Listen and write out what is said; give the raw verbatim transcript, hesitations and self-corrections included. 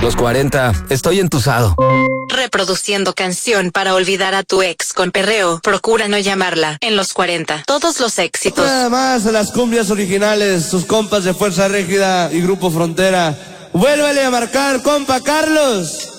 Los cuarenta, estoy entusado. Reproduciendo canción para olvidar a tu ex con perreo. Procura no llamarla. En los cuarenta, todos los éxitos. Nada más a las cumbias originales, sus compas de Fuerza Régida y Grupo Frontera. Vuélvele a marcar, compa Carlos.